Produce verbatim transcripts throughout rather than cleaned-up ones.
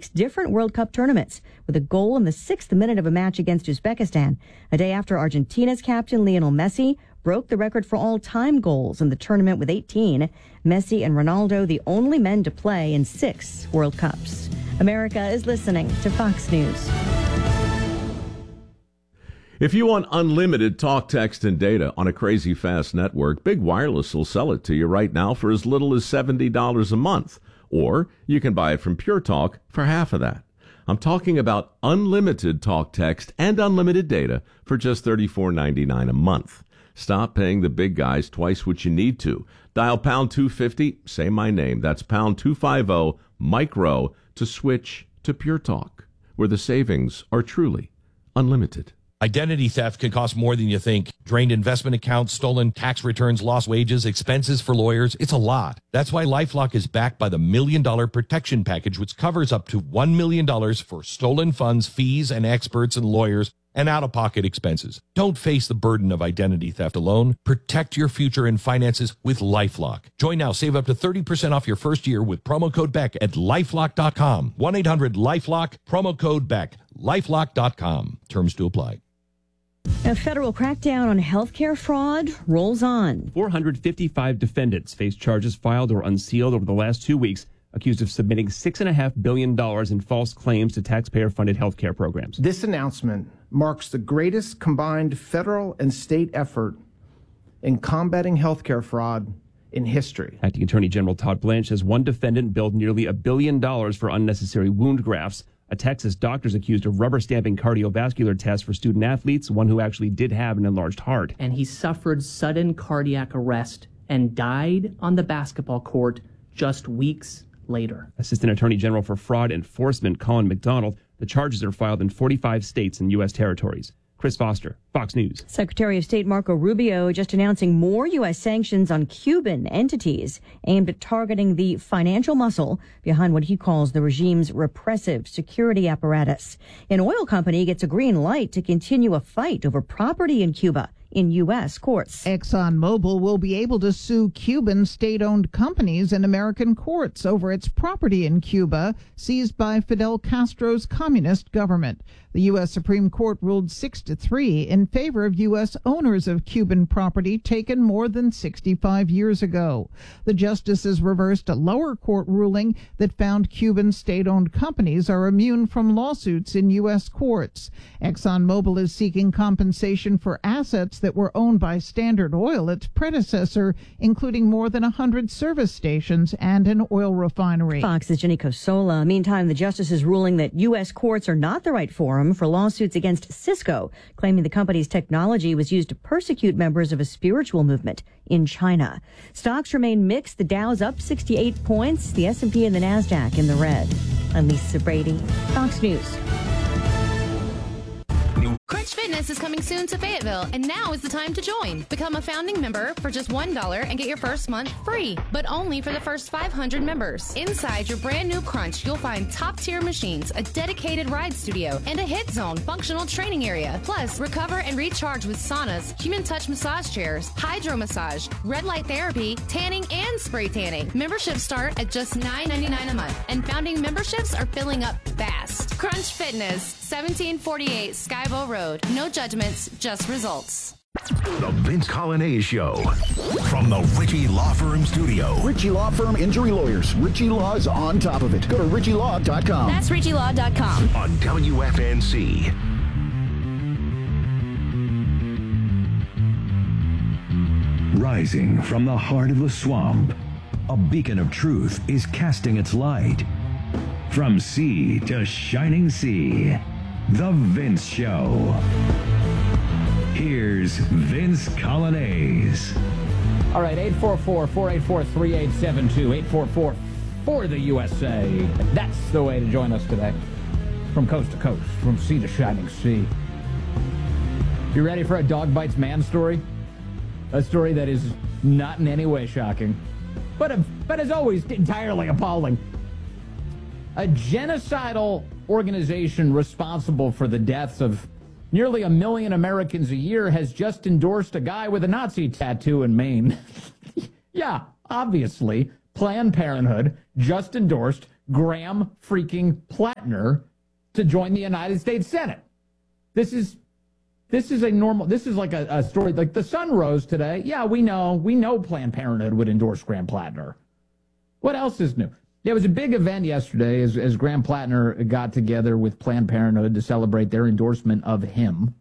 six different World Cup tournaments, with a goal in the sixth minute of a match against Uzbekistan, a day after Argentina's captain Lionel Messi broke the record for all-time goals in the tournament with eighteen. Messi and Ronaldo, the only men to play in six World Cups. America is listening to Fox News. If you want unlimited talk, text, and data on a crazy fast network, Big Wireless will sell it to you right now for as little as seventy dollars a month. Or you can buy it from Pure Talk for half of that. I'm talking about unlimited talk, text, and unlimited data for just thirty-four ninety-nine a month. Stop paying the big guys twice what you need to. Dial pound two fifty, say my name. That's pound two fifty, micro, to switch to Pure Talk, where the savings are truly unlimited. Identity theft can cost more than you think. Drained investment accounts, stolen tax returns, lost wages, expenses for lawyers. It's a lot. That's why LifeLock is backed by the Million Dollar Protection Package, which covers up to one million dollars for stolen funds, fees, and experts and lawyers, and out-of-pocket expenses. Don't face the burden of identity theft alone. Protect your future and finances with LifeLock. Join now. Save up to thirty percent off your first year with promo code Beck at lifelock dot com. one eight hundred lifelock, promo code Beck. lifelock dot com. Terms to apply. A federal crackdown on healthcare fraud rolls on. four hundred fifty-five defendants face charges filed or unsealed over the last two weeks, accused of submitting six point five billion dollars in false claims to taxpayer-funded healthcare programs. This announcement marks the greatest combined federal and state effort in combating healthcare fraud in history. Acting Attorney General Todd Blanche says one defendant billed nearly a billion dollars for unnecessary wound grafts. A Texas doctor's accused of rubber stamping cardiovascular tests for student athletes, one who actually did have an enlarged heart. And he suffered sudden cardiac arrest and died on the basketball court just weeks later. Assistant Attorney General for Fraud Enforcement Colin McDonald. The charges are filed in forty-five states and U S territories. Chris Foster, Fox News. Secretary of State Marco Rubio just announcing more U S sanctions on Cuban entities aimed at targeting the financial muscle behind what he calls the regime's repressive security apparatus. An oil company gets a green light to continue a fight over property in Cuba in U S courts. ExxonMobil will be able to sue Cuban state-owned companies in American courts over its property in Cuba seized by Fidel Castro's communist government. The U S Supreme Court ruled six to three in favor of U S owners of Cuban property taken more than sixty-five years ago. The justices reversed a lower court ruling that found Cuban state-owned companies are immune from lawsuits in U S courts. ExxonMobil is seeking compensation for assets that were owned by Standard Oil, its predecessor, including more than one hundred service stations and an oil refinery. Fox's Jenny Cosola. Meantime, the justices ruling that U S courts are not the right forum for lawsuits against Cisco, claiming the company's technology was used to persecute members of a spiritual movement in China. Stocks remain mixed. The Dow's up sixty-eight points, the S and P and the NASDAQ in the red. I'm Lisa Brady, Fox News. Crunch Fitness is coming soon to Fayetteville, and now is the time to join. Become a founding member for just one dollar and get your first month free, but only for the first five hundred members. Inside your brand new Crunch, you'll find top-tier machines, a dedicated ride studio, and a hit zone functional training area. Plus, recover and recharge with saunas, human touch massage chairs, hydro massage, red light therapy, tanning, and spray tanning. Memberships start at just nine ninety-nine a month, and founding memberships are filling up fast. Crunch Fitness, seventeen forty-eight Skybo Road. No judgments, just results. The Vince Colonnese Show from the Ritchie Law Firm studio. Ritchie Law Firm Injury Lawyers. Ritchie Law is on top of it. Go to ritchie law dot com. That's ritchie law dot com. On W F N C. Rising from the heart of the swamp, a beacon of truth is casting its light. From sea to shining sea, The Vince Show. Here's Vince Colonnese. All right, eight four four, four eight four, three eight seven two, eight four four for the U S A. That's the way to join us today. From coast to coast, from sea to shining sea. You ready for a dog bites man story? A story that is not in any way shocking, but, a, but as always, entirely appalling. A genocidal organization responsible for the deaths of nearly a million Americans a year has just endorsed a guy with a Nazi tattoo in Maine. Yeah, obviously, Planned Parenthood just endorsed Graham freaking Plattner to join the United States Senate. This is this is a normal, this is like a, a story, like the sun rose today. Yeah, we know, we know Planned Parenthood would endorse Graham Plattner. What else is new? There was a big event yesterday as, as Graham Plattner got together with Planned Parenthood to celebrate their endorsement of him.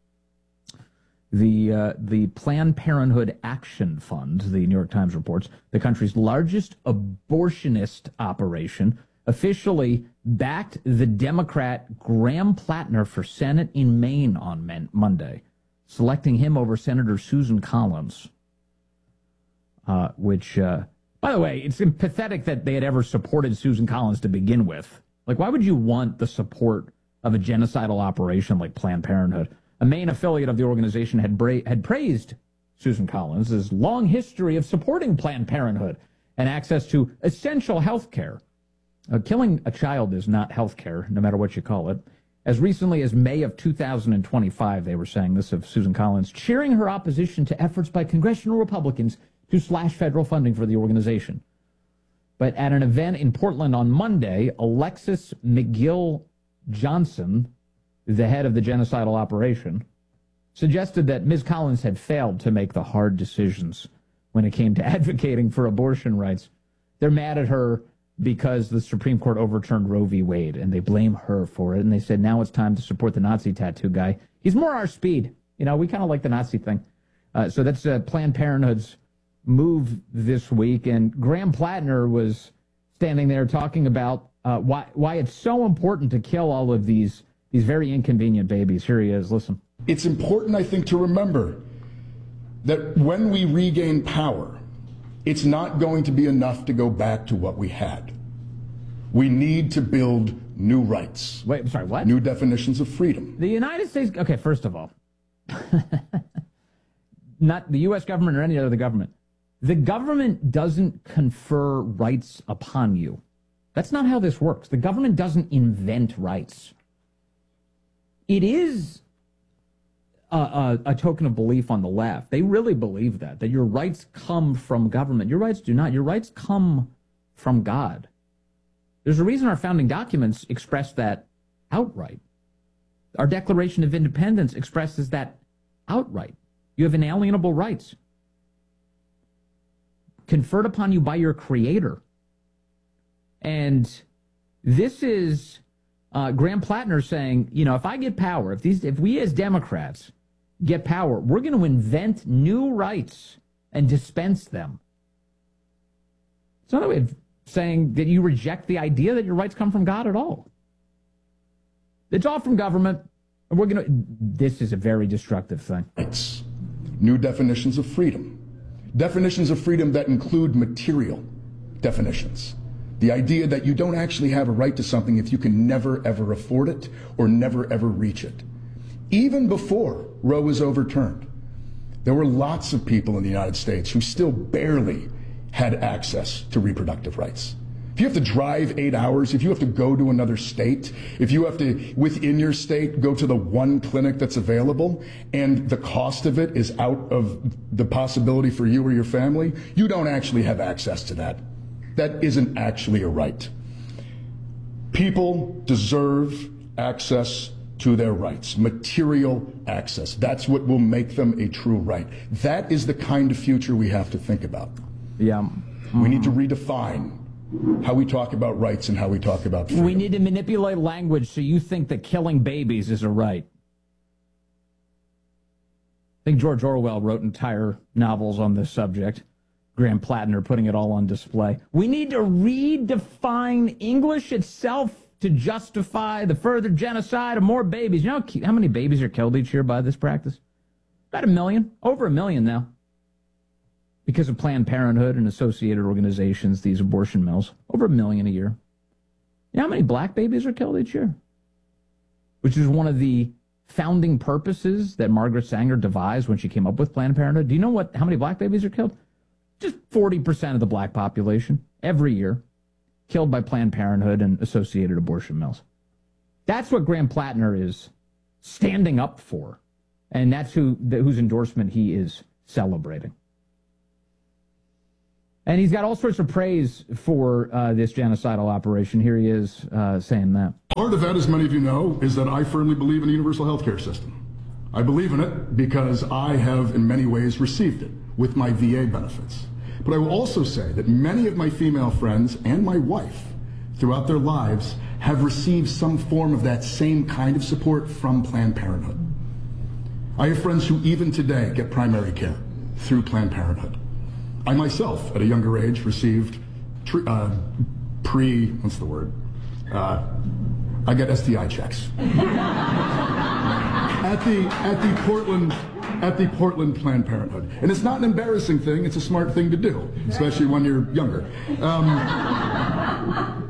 The uh, the Planned Parenthood Action Fund, the New York Times reports, the country's largest abortionist operation, officially backed the Democrat Graham Plattner for Senate in Maine on man- Monday, selecting him over Senator Susan Collins, uh, which, uh, by the way, it's pathetic that they had ever supported Susan Collins to begin with. Like, why would you want the support of a genocidal operation like Planned Parenthood? A Maine affiliate of the organization had, bra- had praised Susan Collins' long history of supporting Planned Parenthood and access to essential health care. Uh, killing a child is not health care, no matter what you call it. As recently as May of two thousand twenty-five, they were saying this of Susan Collins, cheering her opposition to efforts by congressional Republicans to slash federal funding for the organization. But at an event in Portland on Monday, Alexis McGill Johnson, the head of the genocidal operation, suggested that Miz Collins had failed to make the hard decisions when it came to advocating for abortion rights. They're mad at her because the Supreme Court overturned Roe v. Wade, and they blame her for it. And they said, now it's time to support the Nazi tattoo guy. He's more our speed. You know, we kind of like the Nazi thing. Uh, so that's uh, Planned Parenthood's move this week. And Graham Plattner was standing there talking about uh, why why it's so important to kill all of these these very inconvenient babies. Here he is. Listen. It's important, I think, to remember that when we regain power, it's not going to be enough to go back to what we had. We need to build new rights. Wait, I'm sorry, what? New definitions of freedom. The United States, okay, first of all, not the U S government or any other government. The government doesn't confer rights upon you. That's not how this works. The government doesn't invent rights. It is a, a, a token of belief on the left. They really believe that, that your rights come from government. Your rights do not. Your rights come from God. There's a reason our founding documents express that outright. Our Declaration of Independence expresses that outright. You have inalienable rights conferred upon you by your Creator. And this is uh, Graham Plattner saying, you know, if I get power, if these, if we as Democrats get power, we're going to invent new rights and dispense them. It's another way of saying that you reject the idea that your rights come from God at all. It's all from government, and we're going to. This is a very destructive thing. Rights. New definitions of freedom. Definitions of freedom that include material definitions. The idea that you don't actually have a right to something if you can never, ever afford it or never, ever reach it. Even before Roe was overturned, there were lots of people in the United States who still barely had access to reproductive rights. If you have to drive eight hours, if you have to go to another state, if you have to, within your state, go to the one clinic that's available, and the cost of it is out of the possibility for you or your family, you don't actually have access to that. That isn't actually a right. People deserve access to their rights, material access. That's what will make them a true right. That is the kind of future we have to think about. Yeah. Mm-hmm. We need to redefine how we talk about rights and how we talk about freedom. We need to manipulate language so you think that killing babies is a right. I think George Orwell wrote entire novels on this subject. Graham Plattner putting it all on display. We need to redefine English itself to justify the further genocide of more babies. You know how many babies are killed each year by this practice? About a million. Over a million now. Because of Planned Parenthood and associated organizations, these abortion mills. Over a million a year. You know how many black babies are killed each year? Which is one of the founding purposes that Margaret Sanger devised when she came up with Planned Parenthood. Do you know what? How many black babies are killed? Just forty percent of the black population every year killed by Planned Parenthood and associated abortion mills. That's what Graham Plattner is standing up for. And that's who the, whose endorsement he is celebrating. And he's got all sorts of praise for uh, this genocidal operation. Here he is uh, saying that. Part of that, as many of you know, is that I firmly believe in a universal health care system. I believe in it because I have, in many ways, received it with my V A benefits. But I will also say that many of my female friends and my wife, throughout their lives, have received some form of that same kind of support from Planned Parenthood. I have friends who even today get primary care through Planned Parenthood. I myself, at a younger age, received tre- uh, pre, what's the word? Uh, I got S T I checks. at the at the Portland at the Portland Planned Parenthood. And it's not an embarrassing thing, it's a smart thing to do, especially when you're younger. Um,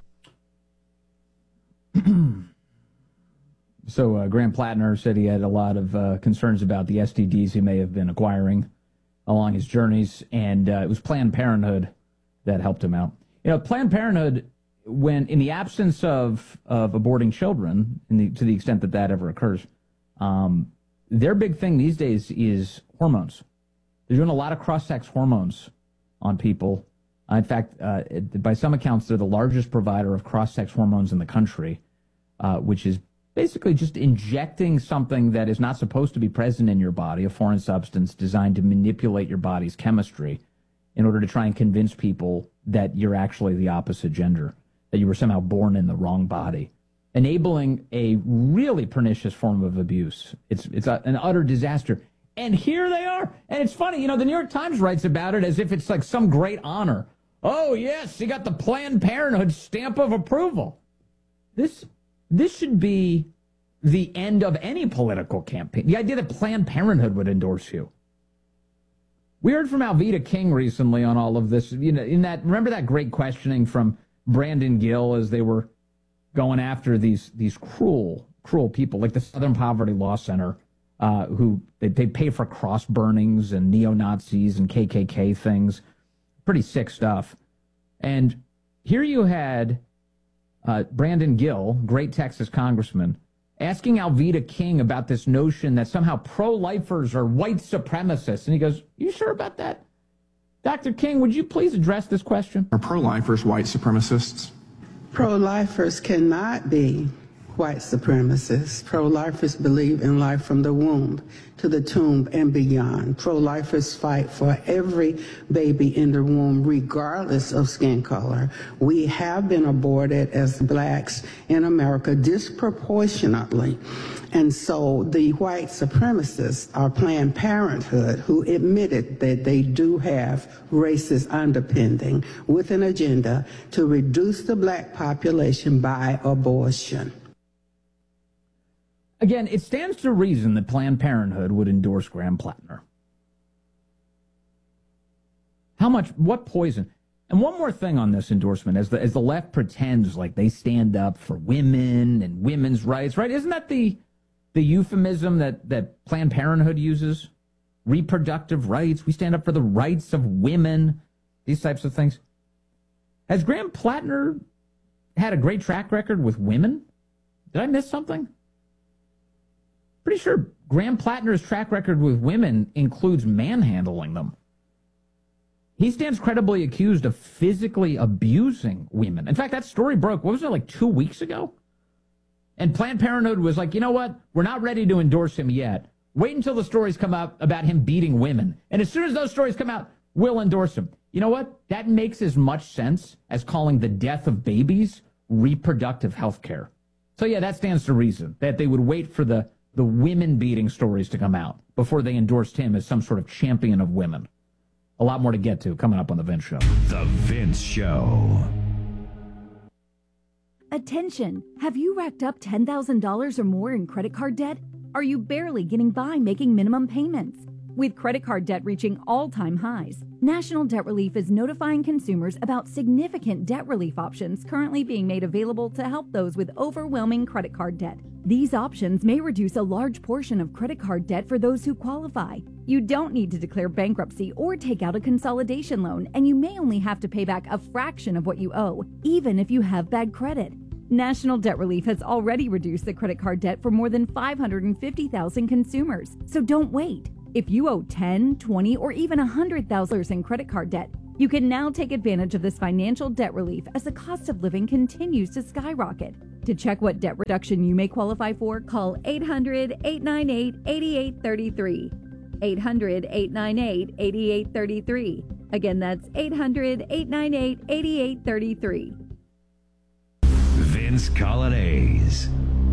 so uh, Graham Plattner said he had a lot of uh, concerns about the S T Ds he may have been acquiring along his journeys, and uh, it was Planned Parenthood that helped him out. You know, Planned Parenthood, when in the absence of of aborting children, in the, to the extent that that ever occurs, um, their big thing these days is hormones. They're doing a lot of cross-sex hormones on people. Uh, in fact, uh, it, by some accounts, they're the largest provider of cross-sex hormones in the country, uh, which is basically just injecting something that is not supposed to be present in your body, a foreign substance designed to manipulate your body's chemistry in order to try and convince people that you're actually the opposite gender, that you were somehow born in the wrong body, enabling a really pernicious form of abuse. It's it's a, an utter disaster. And here they are. And it's funny, you know, the New York Times writes about it as if it's like some great honor. Oh, yes, he got the Planned Parenthood stamp of approval. This this should be the end of any political campaign. The idea that Planned Parenthood would endorse you. We heard from Alveda King recently on all of this. You know, in that, remember that great questioning from Brandon Gill as they were going after these these cruel, cruel people, like the Southern Poverty Law Center, uh, who they, they pay for cross burnings and neo-Nazis and K K K things. Pretty sick stuff. And here you had uh, Brandon Gill, great Texas congressman, asking Alveda King about this notion that somehow pro-lifers are white supremacists. And he goes, you sure about that? Doctor King, would you please address this question? Are pro-lifers white supremacists? Pro-lifers cannot be white supremacists. Pro-lifers believe in life from the womb to the tomb and beyond. Pro-lifers fight for every baby in the womb, regardless of skin color. We have been aborted as blacks in America disproportionately. And so the white supremacists are Planned Parenthood, who admitted that they do have racist underpinning with an agenda to reduce the black population by abortion. Again, it stands to reason that Planned Parenthood would endorse Graham Plattner. How much, what poison? And one more thing on this endorsement, as the as the left pretends like they stand up for women and women's rights, right? Isn't that the the euphemism that, that Planned Parenthood uses? Reproductive rights. We stand up for the rights of women. These types of things. Has Graham Plattner had a great track record with women? Did I miss something? Pretty sure Graham Plattner's track record with women includes manhandling them. He stands credibly accused of physically abusing women. In fact, that story broke, what was it, like two weeks ago? And Planned Parenthood was like, you know what? We're not ready to endorse him yet. Wait until the stories come out about him beating women. And as soon as those stories come out, we'll endorse him. You know what? That makes as much sense as calling the death of babies reproductive health care. So yeah, that stands to reason that they would wait for the the women beating stories to come out before they endorsed him as some sort of champion of women. A lot more to get to coming up on The Vince Show. The Vince Show. Attention! Have you racked up ten thousand dollars or more in credit card debt? Are you barely getting by making minimum payments? With credit card debt reaching all-time highs, National Debt Relief is notifying consumers about significant debt relief options currently being made available to help those with overwhelming credit card debt. These options may reduce a large portion of credit card debt for those who qualify. You don't need to declare bankruptcy or take out a consolidation loan, and you may only have to pay back a fraction of what you owe, even if you have bad credit. National Debt Relief has already reduced the credit card debt for more than five hundred fifty thousand consumers, so don't wait. If you owe ten, twenty, or even one hundred thousand dollars in credit card debt, You can now take advantage of this financial debt relief as the cost of living continues to skyrocket. To check what debt reduction you may qualify for, call eight hundred, eight nine eight, eight eight three three. eight hundred, eight nine eight, eight eight three three. Again, that's eight hundred, eight nine eight, eight eight three three. Vince Colonnese.